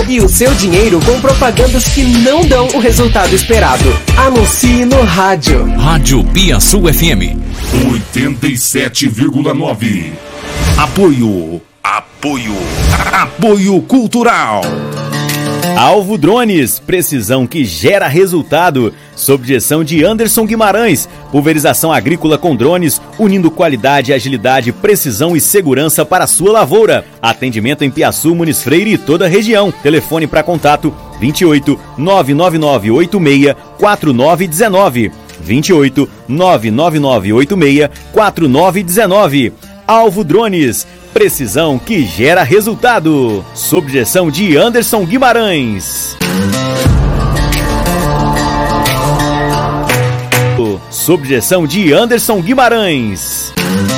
E o seu dinheiro com propagandas que não dão o resultado esperado. Anuncie no rádio. Rádio Piaçu FM 87,9. Apoio cultural. Alvo Drones, precisão que gera resultado. Sob direção de Anderson Guimarães, pulverização agrícola com drones, unindo qualidade, agilidade, precisão e segurança para a sua lavoura. Atendimento em Piaçu, Muniz Freire e toda a região. Telefone para contato 28 999 86 4919. 28 999 86 4919. Alvo Drones, precisão que gera resultado. Sob direção de Anderson Guimarães. Sob direção de Anderson Guimarães.